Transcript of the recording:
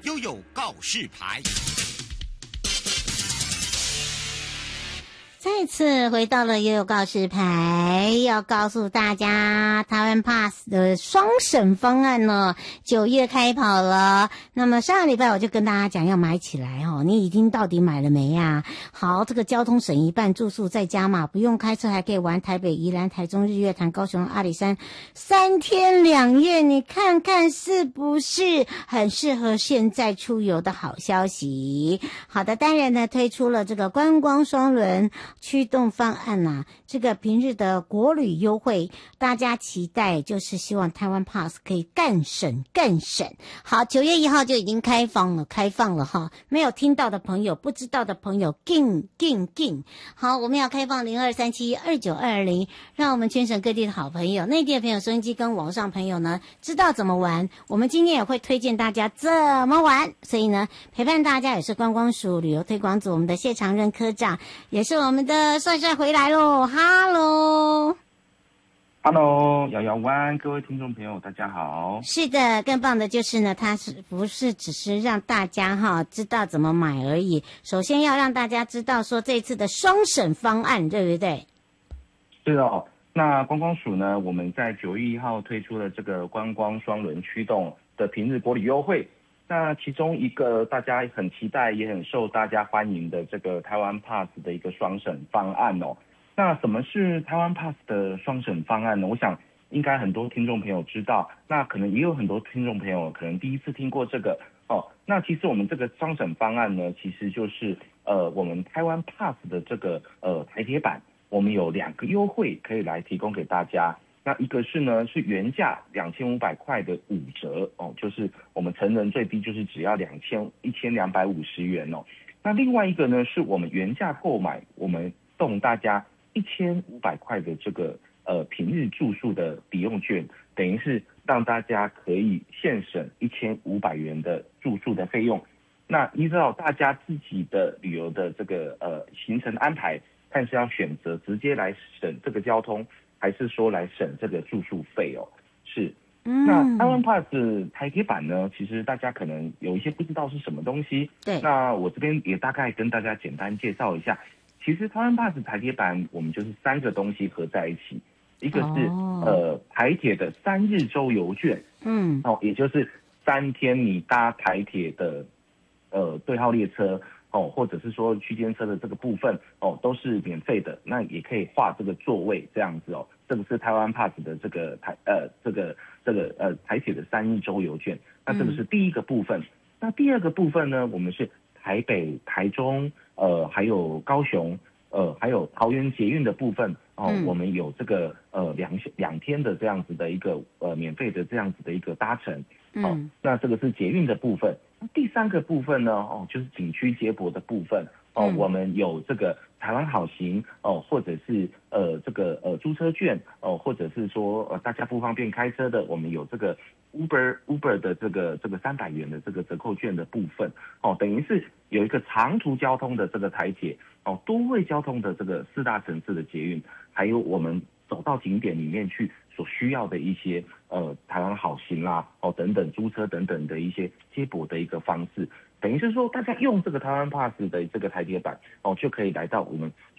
悠悠告示牌。 再次回到了悠悠告示牌，要告诉大家台湾 Pass 的双省方案呢，9月开跑了。那么上个礼拜我就跟大家讲要买起来哦，你已经到底买了没呀？好，这个交通省一半，住宿在家嘛，不用开车还可以玩台北、宜兰、台中、日月潭、高雄、阿里山3天2夜，你看看是不是很适合现在出游的好消息？好的，当然呢推出了这个观光双轮驱动方案啊，这个平日的国旅优惠，大家期待就是希望台湾 Pass 可以更省更省。好，9月1号就已经开放了哈，没有听到的朋友，不知道的朋友，进。好，我们要开放0237292220，让我们全省各地的好朋友、内地的朋友、收音机跟网上朋友呢，知道怎么玩。我们今天也会推荐大家怎么玩，所以呢，陪伴大家也是观光署旅游推广组我们的谢长任科长，也是我们的帅帅回来咯。 Hello， 瑶瑶湾，各位听众朋友，大家好。 是的，更棒的就是呢，它是不是只是让大家知道怎么买而已？首先要让大家知道说这次的双省方案，对不对？ 是哦，那观光署呢，我们在9月1号推出了这个观光双轮驱动的平日国旅优惠。那其中一个大家很期待，也很受大家欢迎的这个台湾 Pass 的一个双省方案哦。那什么是台湾 Pass 的双省方案呢？我想应该很多听众朋友知道，那可能也有很多听众朋友可能第一次听过这个哦。那其实我们这个双省方案呢，其实就是我们台湾 Pass 的这个台铁版，我们有2个优惠可以来提供给大家。那一个是呢是原价2500块的5折哦，就是我们成人最低就是只要1250元哦。那另外一个呢是我们原价购买，我们送大家1500块的这个平日住宿的抵用券，等于是让大家可以现省1500元的住宿的费用。那依照大家自己的旅游的这个行程安排，看是要选择直接来省这个交通，还是说来省这个住宿费哦？是。那台湾 Pass 台铁版呢，其实大家可能有一些不知道是什么东西。 对。 那我这边也大概跟大家简单介绍一下。其实台湾 Pass 台铁版，我们就是3个东西合在一起，一个是台铁的3日周游券，也就是3天你搭台铁的对号列车或者是说区间车的这个部分都是免费的，那也可以划这个座位这样子哦。这个是台湾 Pass 的这个台铁的3日周游券，那这个是第一个部分。那第二个部分呢，我们是台北、台中还有高雄还有桃园捷运的部分我们有这个两天的这样子的一个免费的这样子的一个搭乘那这个是捷运的部分。第3个部分呢就是景区接驳的部分我们有这个台湾好行或者是这个租车券或者是说大家不方便开车的，我们有这个 Uber 的这个300元的这个折扣券的部分等于是有一个长途交通的这个台铁多位交通的这个4大城市的捷运，还有我们走到景点里面去所需要的一些台湾好行啦等等租车等等的一些接驳的一个方式，等于是说大家用这个台湾 Pass 的这个台铁版就可以来到我们